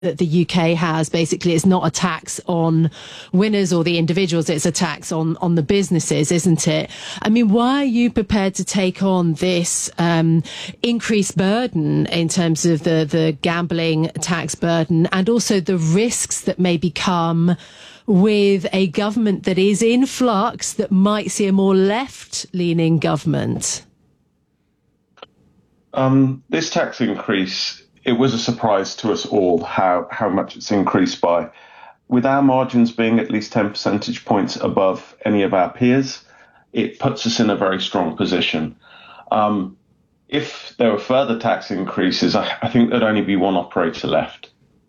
that the UK has. Basically, it's not a tax on winners or the individuals, it's a tax on the businesses, isn't it? I mean, why are you prepared to take on this increased burden in terms of the gambling tax burden, and also the risks that may become with a government that is in flux, that might see a more left-leaning government? This tax increase, it was a surprise to us all how much it's increased by. With our margins being at least 10 percentage points above any of our peers, it puts us in a very strong position. If there were further tax increases, I think there'd only be one operator left.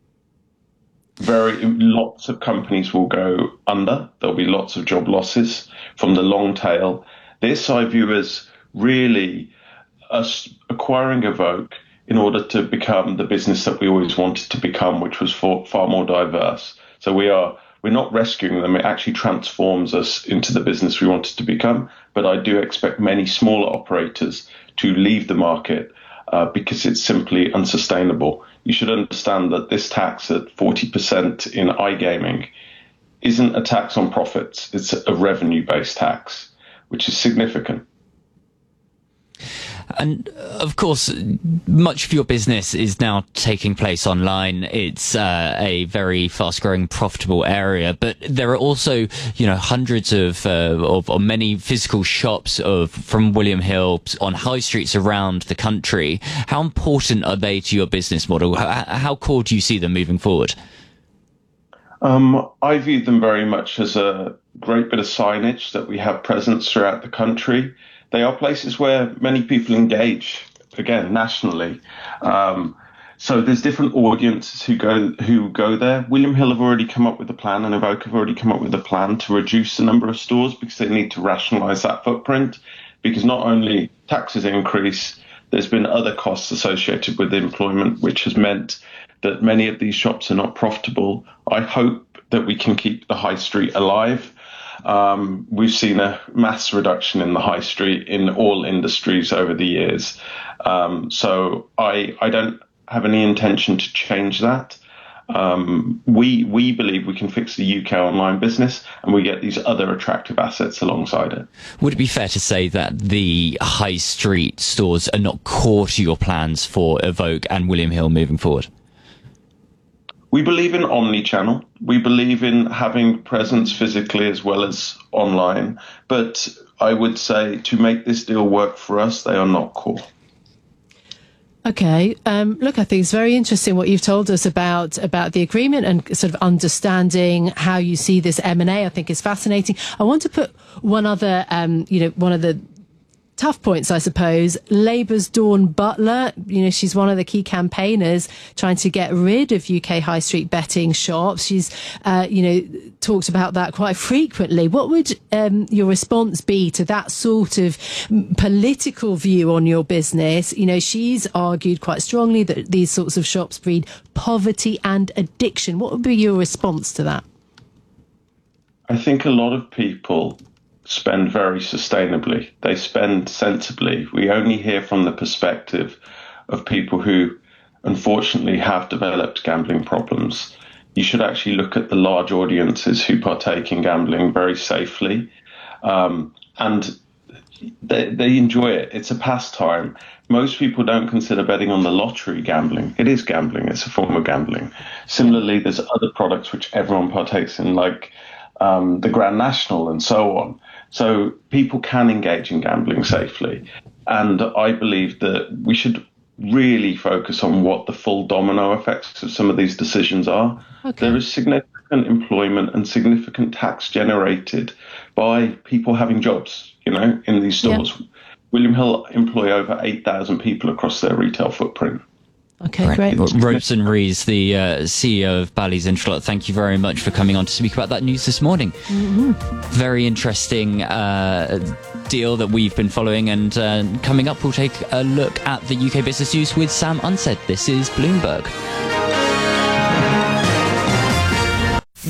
Lots of companies will go under. There'll be lots of job losses from the long tail. This I view as really us acquiring Evoke in order to become the business that we always wanted to become, which was far more diverse. So we're not rescuing them. It actually transforms us into the business we wanted to become. But I do expect many smaller operators to leave the market because it's simply unsustainable. You should understand that this tax at 40% in iGaming isn't a tax on profits. It's a revenue-based tax, which is significant. And of course, much of your business is now taking place online. It's a very fast-growing, profitable area, but there are also, hundreds of many physical shops from William Hill on high streets around the country. How important are they to your business model? How core do you see them moving forward? I view them very much as a great bit of signage that we have presence throughout the country. They are places where many people engage, again, nationally. So there's different audiences who go there. William Hill have already come up with a plan, and Evoke have already come up with a plan to reduce the number of stores because they need to rationalise that footprint. Because not only taxes increase, there's been other costs associated with employment, which has meant that many of these shops are not profitable. I hope that we can keep the high street alive. We've seen a mass reduction in the high street in all industries over the years. So I don't have any intention to change that. We believe we can fix the UK online business, and we get these other attractive assets alongside it. Would it be fair to say that the high street stores are not core to your plans for Evoke and William Hill moving forward? We believe in omni-channel. We believe in having presence physically as well as online. But I would say to make this deal work for us, they are not core. Okay. Look, I think it's very interesting what you've told us about the agreement and sort of understanding how you see this M&A. I think is fascinating. I want to put one other, one of the tough points, I suppose. Labour's Dawn Butler, she's one of the key campaigners trying to get rid of UK high street betting shops. She's, talked about that quite frequently. What would your response be to that sort of political view on your business? She's argued quite strongly that these sorts of shops breed poverty and addiction. What would be your response to that? I think a lot of people spend very sustainably. They spend sensibly. We only hear from the perspective of people who unfortunately have developed gambling problems. You should actually look at the large audiences who partake in gambling very safely. And they enjoy it. It's a pastime. Most people don't consider betting on the lottery gambling. It is gambling. It's a form of gambling. Similarly, there's other products which everyone partakes in, like the Grand National and so on. So people can engage in gambling safely. And I believe that we should really focus on what the full domino effects of some of these decisions are. Okay. There is significant employment and significant tax generated by people having jobs, in these stores. Yeah. William Hill employ over 8,000 people across their retail footprint. Okay, great. Robeson Rees, the CEO of Bally's in Charlotte, thank you very much for coming on to speak about that news this morning. Mm-hmm. Very interesting deal that we've been following, and coming up we'll take a look at the UK business news with Sam Unsed. This is Bloomberg.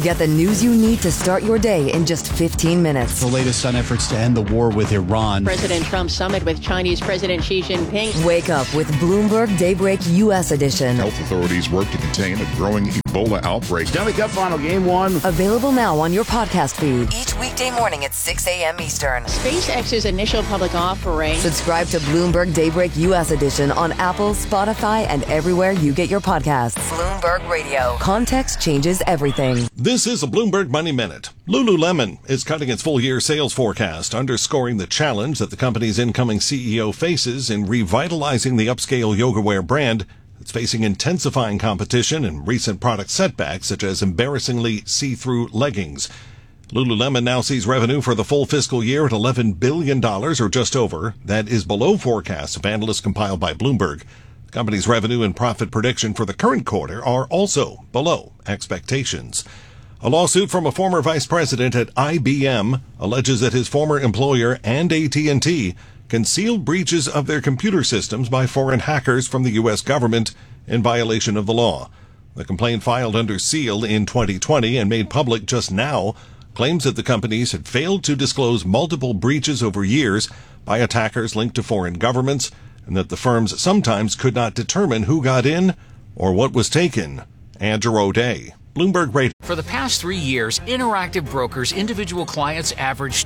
Get the news you need to start your day in just 15 minutes. The latest on efforts to end the war with Iran. President Trump's summit with Chinese President Xi Jinping. Wake up with Bloomberg Daybreak U.S. edition. Health authorities work to contain a growing Ebola outbreak. Stanley Cup Final Game 1. Available now on your podcast feed. Each weekday morning at 6 a.m. Eastern. SpaceX's initial public offering. Subscribe to Bloomberg Daybreak U.S. edition on Apple, Spotify, and everywhere you get your podcasts. Bloomberg Radio. Context changes everything. This is a Bloomberg Money Minute. Lululemon is cutting its full-year sales forecast, underscoring the challenge that the company's incoming CEO faces in revitalizing the upscale yoga wear brand. It's facing intensifying competition and recent product setbacks, such as embarrassingly see-through leggings. Lululemon now sees revenue for the full fiscal year at $11 billion, or just over. That is below forecasts of analysts compiled by Bloomberg. The company's revenue and profit prediction for the current quarter are also below expectations. A lawsuit from a former vice president at IBM alleges that his former employer and AT&T concealed breaches of their computer systems by foreign hackers from the U.S. government in violation of the law. The complaint, filed under seal in 2020 and made public just now, claims that the companies had failed to disclose multiple breaches over years by attackers linked to foreign governments, and that the firms sometimes could not determine who got in or what was taken. Andrew O'Day, Bloomberg Radio. For the past 3 years, Interactive Brokers individual clients averaged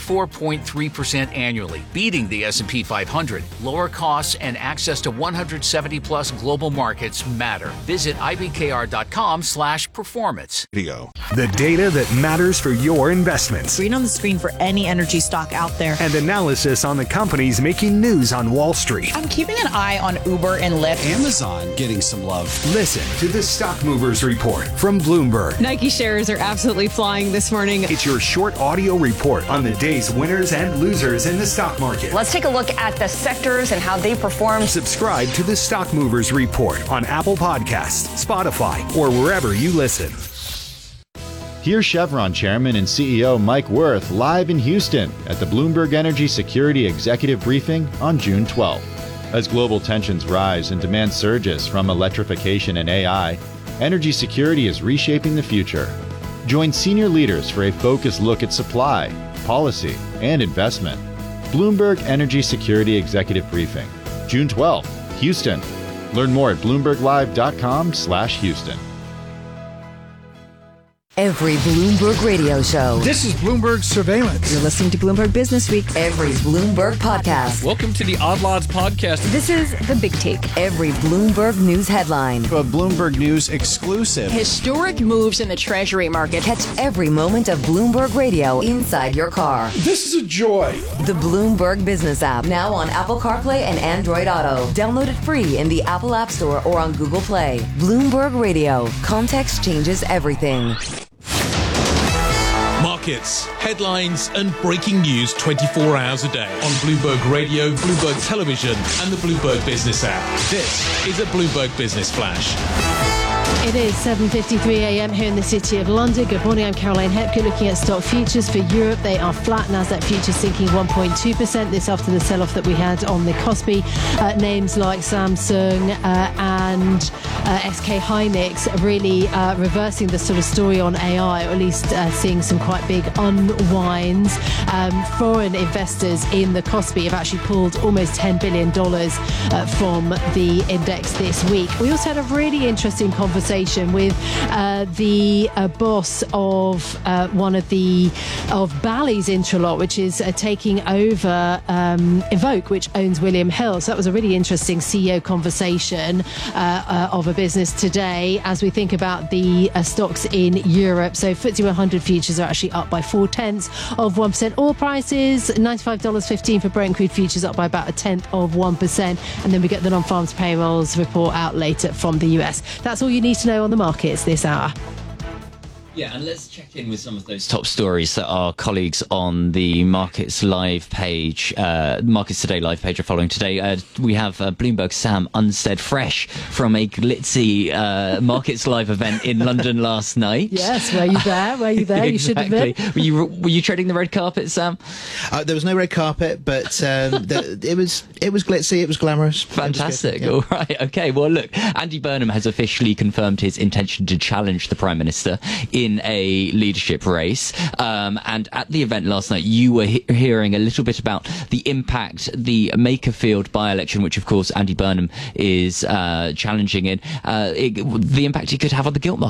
24.3% annually, beating the S&P 500. Lower costs and access to 170-plus global markets matter. Visit ibkr.com/performance. The data that matters for your investments. Read on the screen for any energy stock out there. And analysis on the companies making news on Wall Street. I'm keeping an eye on Uber and Lyft. Amazon getting some love. Listen to the Stock Movers Report from Bloomberg. Nike shares are absolutely flying this morning. It's your short audio report on the day's winners and losers in the stock market. Let's take a look at the sectors and how they perform. Subscribe to the Stock Movers Report on Apple Podcasts, Spotify, or wherever you listen. Here's Chevron Chairman and CEO Mike Wirth live in Houston at the Bloomberg Energy Security Executive Briefing on June 12th. As global tensions rise and demand surges from electrification and AI, energy security is reshaping the future. Join senior leaders for a focused look at supply, policy, and investment. Bloomberg Energy Security Executive Briefing, June 12th, Houston. Learn more at bloomberglive.com/Houston. Every Bloomberg radio show. This is Bloomberg Surveillance. You're listening to Bloomberg Business Week. Every Bloomberg podcast. Welcome to the Odd Lots podcast. This is The Big Take. Every Bloomberg news headline. A Bloomberg News exclusive. Historic moves in the Treasury market. Catch every moment of Bloomberg Radio inside your car. This is a joy. The Bloomberg Business app, now on Apple CarPlay and Android Auto. Download it free in the Apple App Store or on Google Play. Bloomberg Radio. Context changes everything. Markets, headlines, and breaking news 24 hours a day on Bloomberg Radio, Bloomberg Television, and the Bloomberg Business app. This is a Bloomberg Business Flash. It is 7:53 a.m. here in the City of London. Good morning, I'm Caroline Hepke. Looking at stock futures for Europe, they are flat. Nasdaq futures sinking 1.2%. This after the sell-off that we had on the Kospi. Names like Samsung and SK Hynix really reversing the sort of story on AI, or at least seeing some quite big unwinds. Foreign investors in the Kospi have actually pulled almost $10 billion from the index this week. We also had a really interesting conversation with the boss of one of Bally's Intralot, which is taking over Evoke, which owns William Hill. So that was a really interesting CEO conversation of a business today as we think about the stocks in Europe. So FTSE 100 futures are actually up by 0.4%. Oil prices $95.15 for Brent crude futures, up by about 0.1%. And then we get the non-farms payrolls report out later from the US. That's all you need to know on the markets this hour. Yeah, and let's check in with some of those top stories that our colleagues on the Markets Live page, Markets Today live page are following today. We have Bloomberg Sam Unstead fresh from a glitzy Markets Live event in London last night. Yes, were you there? Were you there? Exactly. You should have been. Were you treading the red carpet, Sam? There was no red carpet, but it was glitzy, it was glamorous. Fantastic. Yeah. All right. Okay. Well, look, Andy Burnham has officially confirmed his intention to challenge the Prime Minister in a leadership race. And at the event last night, you were hearing a little bit about the impact the Makerfield by-election, which of course Andy Burnham is challenging in, the impact it could have on the gilt market.